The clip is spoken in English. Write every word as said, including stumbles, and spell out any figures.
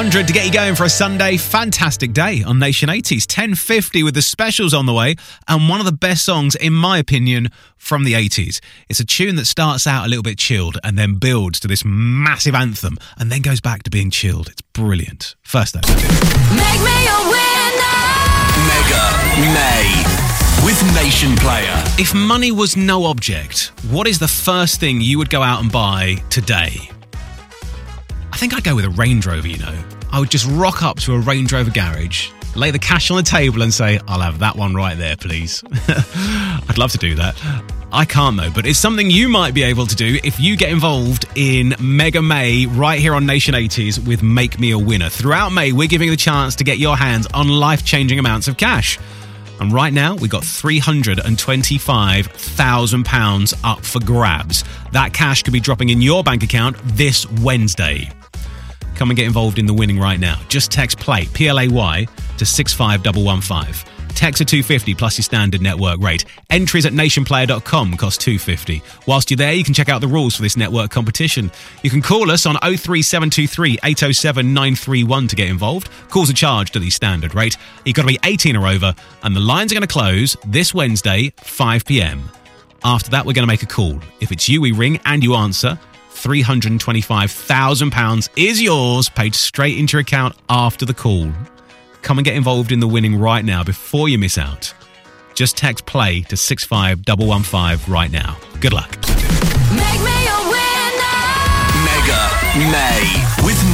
one hundred to get you going for a Sunday. Fantastic day on Nation eighties. ten fifty with the specials on the way, and one of the best songs, in my opinion, from the eighties. It's a tune that starts out a little bit chilled and then builds to this massive anthem and then goes back to being chilled. It's brilliant. First up. Make me a winner! Mega May with Nation Player. If money was no object, what is the first thing you would go out and buy today? I think I'd go with a Range Rover, you know. I would just rock up to a Range Rover garage, lay the cash on the table and say, I'll have that one right there, please. I'd love to do that. I can't though, but it's something you might be able to do if you get involved in Mega May right here on Nation eighties with Make Me a Winner. Throughout May, we're giving you the chance to get your hands on life-changing amounts of cash. And right now, we've got three hundred twenty-five thousand pounds up for grabs. That cash could be dropping in your bank account this Wednesday. Come and get involved in the winning right now. Just text PLAY, P L A Y, to six five one one five. Text a two fifty plus your standard network rate. Entries at nation player dot com cost two fifty. Whilst you're there, you can check out the rules for this network competition. You can call us on oh three seven two three, eight oh seven, nine three one to get involved. Calls are charged at the standard rate. You've got to be eighteen or over, and the lines are going to close this Wednesday, five p.m. After that, we're going to make a call. If it's you we ring and you answer, three hundred twenty-five thousand pounds is yours, paid straight into your account after the call. Come and get involved in the winning right now before you miss out. Just text PLAY to six five one one five right now. Good luck. Make me a winner! Mega May with